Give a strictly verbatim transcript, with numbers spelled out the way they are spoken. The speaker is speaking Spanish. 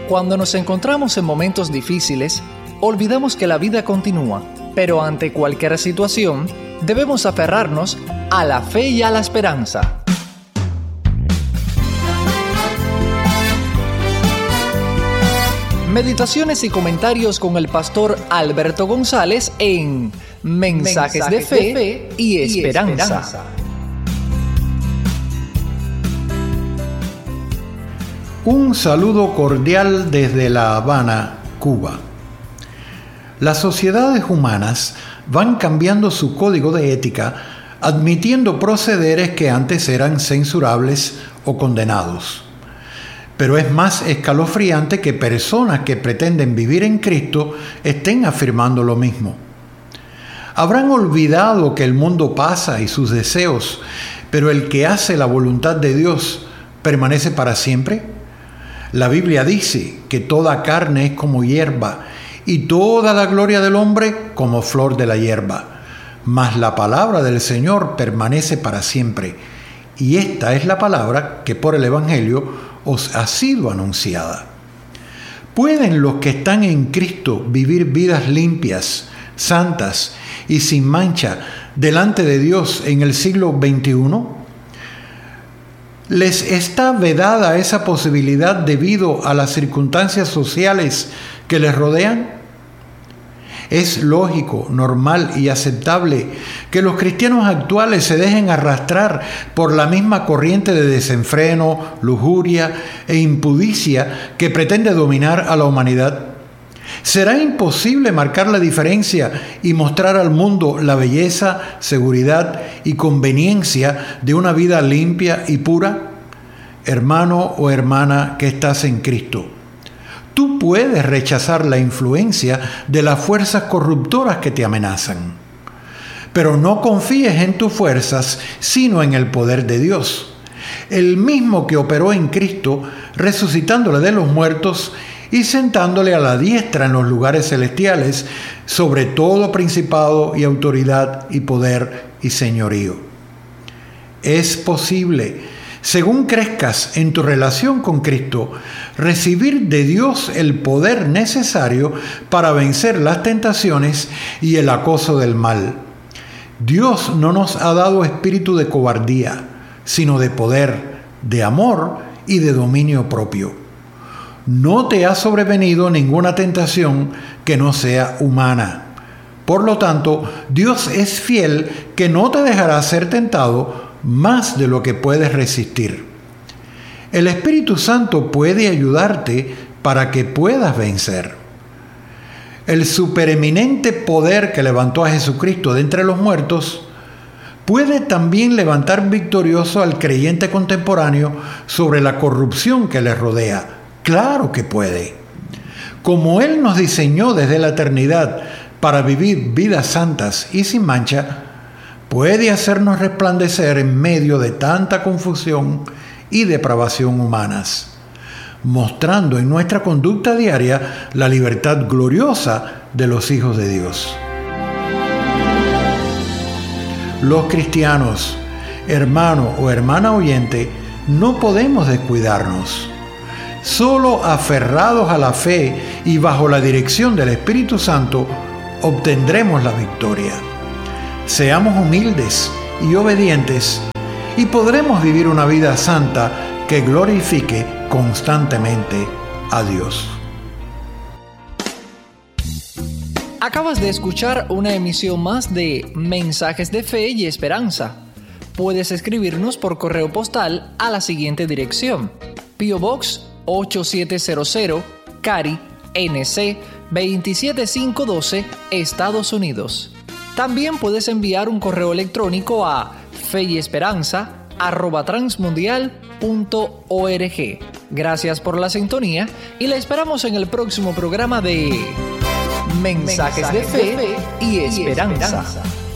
Cuando nos encontramos en momentos difíciles, olvidamos que la vida continúa, pero ante cualquier situación, debemos aferrarnos a la fe y a la esperanza. Meditaciones y comentarios con el pastor Alberto González en Mensajes, Mensajes de, fe de Fe y Esperanza. Y esperanza. Un saludo cordial desde La Habana, Cuba. Las sociedades humanas van cambiando su código de ética, admitiendo procederes que antes eran censurables o condenados. Pero es más escalofriante que personas que pretenden vivir en Cristo estén afirmando lo mismo. ¿Habrán olvidado que el mundo pasa y sus deseos, pero el que hace la voluntad de Dios permanece para siempre? La Biblia dice que toda carne es como hierba y toda la gloria del hombre como flor de la hierba. Mas la palabra del Señor permanece para siempre. Y esta es la palabra que por el Evangelio os ha sido anunciada. ¿Pueden los que están en Cristo vivir vidas limpias, santas y sin mancha delante de Dios en el siglo veintiuno? ¿Les está vedada esa posibilidad debido a las circunstancias sociales que les rodean? Es lógico, normal y aceptable que los cristianos actuales se dejen arrastrar por la misma corriente de desenfreno, lujuria e impudicia que pretende dominar a la humanidad. ¿Será imposible marcar la diferencia y mostrar al mundo la belleza, seguridad y conveniencia de una vida limpia y pura? Hermano o hermana que estás en Cristo, tú puedes rechazar la influencia de las fuerzas corruptoras que te amenazan. Pero no confíes en tus fuerzas, sino en el poder de Dios, el mismo que operó en Cristo, resucitándole de los muertos y sentándole a la diestra en los lugares celestiales, sobre todo principado y autoridad y poder y señorío. Es posible, según crezcas en tu relación con Cristo, recibir de Dios el poder necesario para vencer las tentaciones y el acoso del mal. Dios no nos ha dado espíritu de cobardía, sino de poder, de amor y de dominio propio. No te ha sobrevenido ninguna tentación que no sea humana. Por lo tanto, Dios es fiel que no te dejará ser tentado más de lo que puedes resistir. El Espíritu Santo puede ayudarte para que puedas vencer. El supereminente poder que levantó a Jesucristo de entre los muertos puede también levantar victorioso al creyente contemporáneo sobre la corrupción que le rodea. Claro que puede. Como Él nos diseñó desde la eternidad para vivir vidas santas y sin mancha, puede hacernos resplandecer en medio de tanta confusión y depravación humanas, mostrando en nuestra conducta diaria la libertad gloriosa de los hijos de Dios. Los cristianos, hermano o hermana oyente, no podemos descuidarnos. Solo aferrados a la fe y bajo la dirección del Espíritu Santo obtendremos la victoria. Seamos humildes y obedientes y podremos vivir una vida santa que glorifique constantemente a Dios. Acabas de escuchar una emisión más de Mensajes de Fe y Esperanza. Puedes escribirnos por correo postal a la siguiente dirección: P O Box ocho siete cero cero, Cary, N C veintisiete mil quinientos doce, Estados Unidos. También puedes enviar un correo electrónico a feyesperanza arroba transmundial punto org. Gracias por la sintonía y la esperamos en el próximo programa de Mensajes, Mensajes de Fe y Esperanza. Y esperanza.